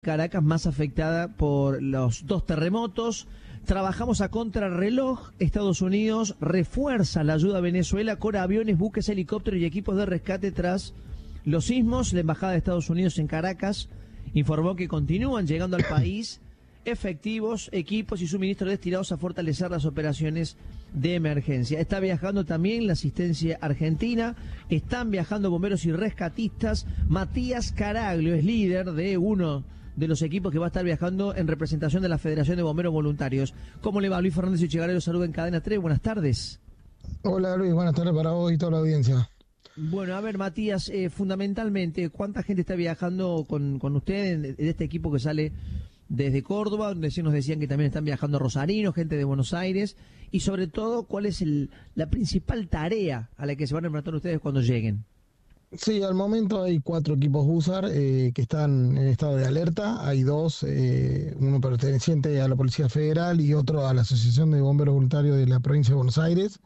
Caracas más afectada por los 2 terremotos. Trabajamos a contrarreloj. Estados Unidos refuerza la ayuda a Venezuela con aviones, buques, helicópteros y equipos de rescate tras los sismos. La Embajada de Estados Unidos en Caracas informó que continúan llegando al país efectivos, equipos y suministros destinados a fortalecer las operaciones de emergencia. Está viajando también la asistencia argentina, están viajando bomberos y rescatistas. Matías Caraglio es líder de uno de los equipos que va a estar viajando en representación de la Federación de Bomberos Voluntarios. ¿Cómo le va? Luis Fernández Echegaray lo saluda en Cadena 3. Buenas tardes. Hola Luis, buenas tardes para vos y toda la audiencia. Bueno, a ver Matías, fundamentalmente, ¿cuánta gente está viajando con usted en este equipo que sale desde Córdoba, donde sí nos decían que también están viajando rosarinos, gente de Buenos Aires, y sobre todo, ¿cuál es la principal tarea a la que se van a enfrentar ustedes cuando lleguen? Sí, al momento hay 4 equipos USAR que están en estado de alerta. Hay 2, uno perteneciente a la Policía Federal y otro a la Asociación de Bomberos Voluntarios de la Provincia de Buenos Aires,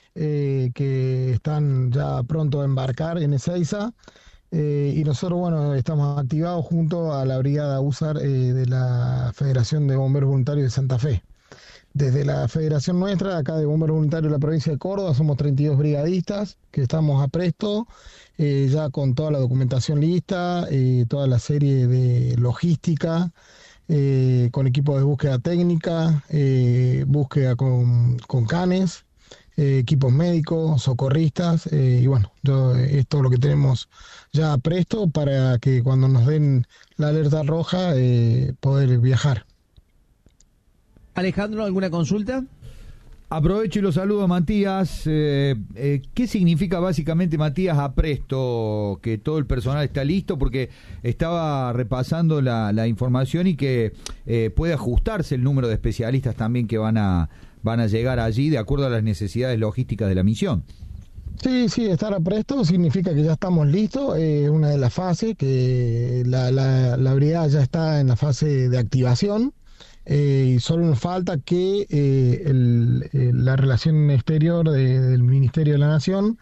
que están ya pronto a embarcar en Ezeiza. Y nosotros, bueno, estamos activados junto a la Brigada USAR de la Federación de Bomberos Voluntarios de Santa Fe. Desde la federación nuestra, acá de Bomberos Voluntarios de la provincia de Córdoba, somos 32 brigadistas que estamos a presto, ya con toda la documentación lista, toda la serie de logística, con equipos de búsqueda técnica, búsqueda con canes, equipos médicos, socorristas, y bueno, es todo lo que tenemos ya presto para que cuando nos den la alerta roja poder viajar. Alejandro, ¿alguna consulta? Aprovecho y lo saludo a Matías. ¿Qué significa básicamente, Matías, apresto? Que todo el personal está listo, porque estaba repasando la información y que puede ajustarse el número de especialistas también que van a llegar allí de acuerdo a las necesidades logísticas de la misión. Sí, estar a presto significa que ya estamos listos. Una de las fases, que la brigada ya está en la fase de activación. Y solo nos falta que la relación exterior del Ministerio de la Nación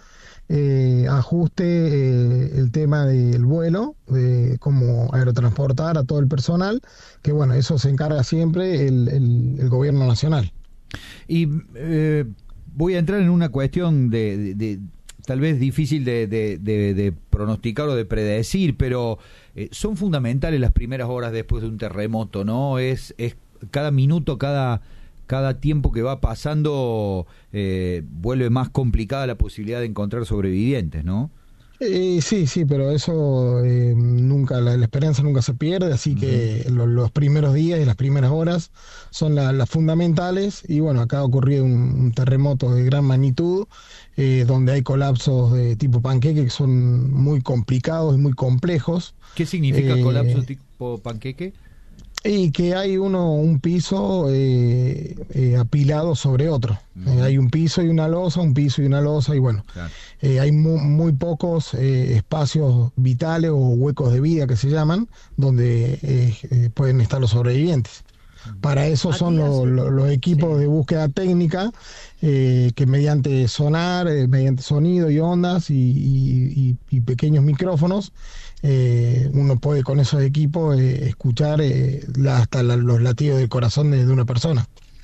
ajuste el tema del vuelo, de cómo aerotransportar a todo el personal, que bueno, eso se encarga siempre el gobierno nacional. Y voy a entrar en una cuestión de tal vez difícil de pronosticar o de predecir, pero son fundamentales las primeras horas después de un terremoto, ¿no? Es cada minuto, cada tiempo que va pasando vuelve más complicada la posibilidad de encontrar sobrevivientes, ¿no? Sí, pero eso nunca, la esperanza nunca se pierde, así que los primeros días y las primeras horas son las fundamentales. Y bueno, acá ha ocurrido un terremoto de gran magnitud, donde hay colapsos de tipo panqueque que son muy complicados y muy complejos. ¿Qué significa colapso tipo panqueque? Y que hay un piso apilado sobre otro. Hay un piso y una losa, y bueno, claro. Hay muy pocos espacios vitales o huecos de vida que se llaman, donde pueden estar los sobrevivientes. Para eso son los equipos de búsqueda técnica, que mediante sonar, mediante sonido y ondas y pequeños micrófonos, uno puede con esos equipos escuchar hasta los latidos del corazón de una persona.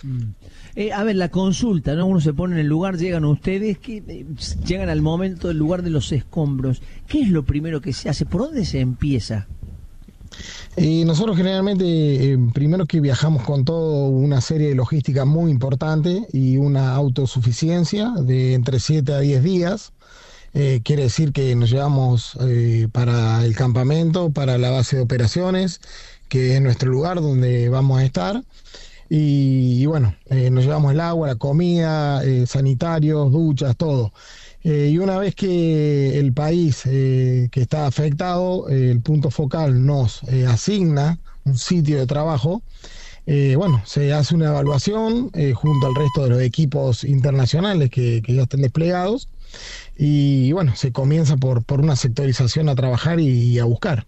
A ver, la consulta, ¿no? Uno se pone en el lugar, llegan ustedes, que llegan al momento del lugar de los escombros. ¿Qué es lo primero que se hace? ¿Por dónde se empieza? Nosotros generalmente, primero que viajamos con toda una serie de logística muy importante y una autosuficiencia de entre 7 a 10 días. Quiere decir que nos llevamos para el campamento, para la base de operaciones, que es nuestro lugar donde vamos a estar. Y bueno, nos llevamos el agua, la comida, sanitarios, duchas, todo. Y una vez que el país que está afectado, el punto focal nos asigna un sitio de trabajo, bueno, se hace una evaluación junto al resto de los equipos internacionales que ya están desplegados. Y bueno, se comienza por una sectorización a trabajar y a buscar.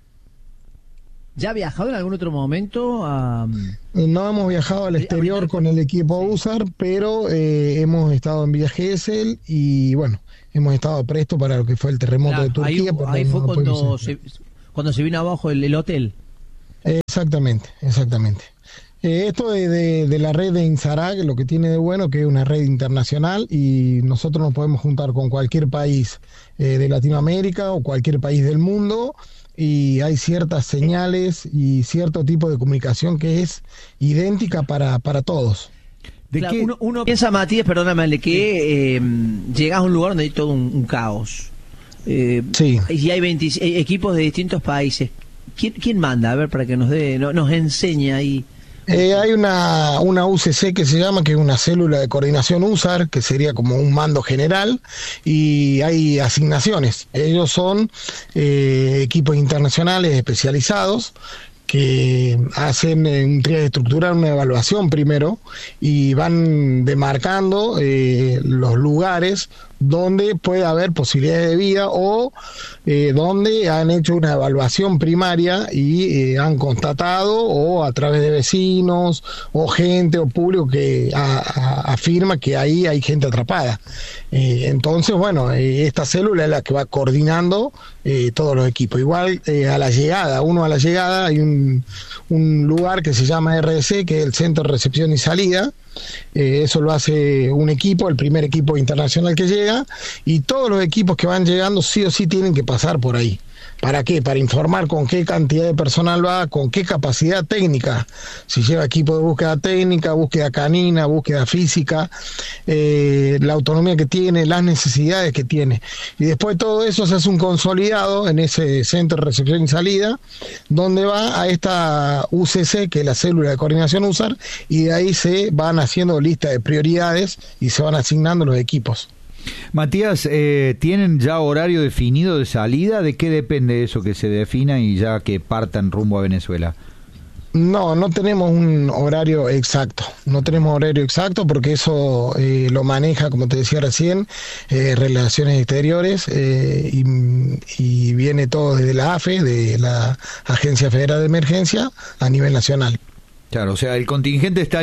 ¿Ya ha viajado en algún otro momento? No hemos viajado al exterior con el equipo USAR, pero hemos estado en Villa Gesell y bueno, hemos estado presto para lo que fue el terremoto de Turquía. Ahí fue cuando se vino abajo el hotel. Exactamente. Esto de la red de INSARAG, lo que tiene de bueno que es una red internacional y nosotros nos podemos juntar con cualquier país de Latinoamérica o cualquier país del mundo, y hay ciertas señales y cierto tipo de comunicación que es idéntica para todos. Claro, uno piensa, Matías, perdóname, que llegás a un lugar donde hay todo un caos. Sí. Y hay 20 equipos de distintos países. ¿Quién manda? A ver, para que nos enseñe ahí. Hay una UCC que se llama, que es una célula de coordinación USAR, que sería como un mando general, y hay asignaciones. Ellos son equipos internacionales especializados que hacen estructuran una evaluación primero y van demarcando los lugares donde puede haber posibilidades de vida o donde han hecho una evaluación primaria y han constatado, o a través de vecinos o gente o público que afirma que ahí hay gente atrapada. Entonces, bueno, esta célula es la que va coordinando todos los equipos. Igual a la llegada hay un lugar que se llama RDC, que es el Centro de Recepción y Salida. Eso lo hace un equipo, el primer equipo internacional que llega, y todos los equipos que van llegando sí o sí tienen que pasar por ahí. ¿Para qué? Para informar con qué cantidad de personal va, con qué capacidad técnica, si lleva equipo de búsqueda técnica, búsqueda canina, búsqueda física, la autonomía que tiene, las necesidades que tiene. Y después todo eso se hace un consolidado en ese centro de recepción y salida, donde va a esta UCC, que es la célula de coordinación USAR, y de ahí se van haciendo listas de prioridades y se van asignando los equipos. Matías, ¿tienen ya horario definido de salida? ¿De qué depende eso que se defina y ya que partan rumbo a Venezuela? No tenemos un horario exacto, porque eso lo maneja, como te decía recién, Relaciones Exteriores, y viene todo desde la AFE, de la Agencia Federal de Emergencia, a nivel nacional. Claro, o sea, el contingente está